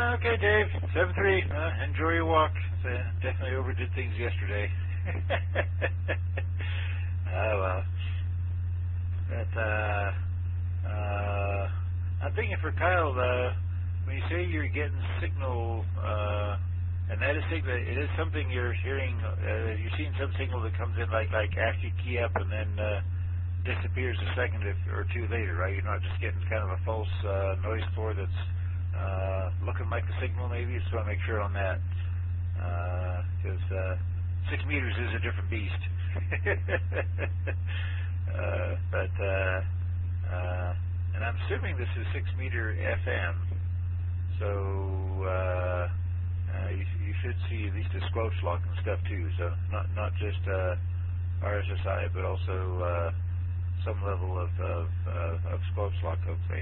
Okay, Dave. 7-3. Enjoy your walk. Definitely overdid things yesterday. Well. But, I'm thinking for Kyle, when you say you're getting signal, and that is signal, it is something you're hearing, you're seeing some signal that comes in like after you key up and then disappears a second or two later, right? You're not just getting kind of a false noise floor that's looking like a signal maybe. Just want to make sure on that, because 6 meters is a different beast. And I'm assuming this is 6 meter FM, so you should see at least a squelch lock and stuff too. So not just RSSI, but also some level of squelch lock, hopefully.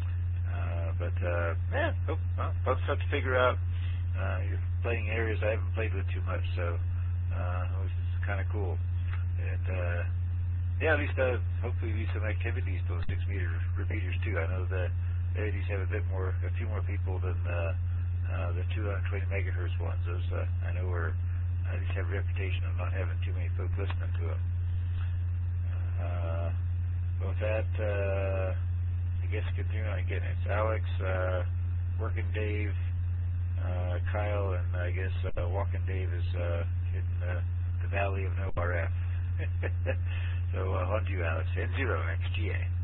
Folks have to figure out. You're playing areas I haven't played with too much, so it's kind of cool. And at least hopefully some activities those 6 meter repeaters too. I know the these have a few more people than the 220 megahertz ones. Those I know at least have a reputation of not having too many folks listening to them. With that, I guess continuing again, it's Alex, Working Dave, Kyle, and I guess Walking Dave is in the Valley of No RF. So on to you, Alex. N0 XGA.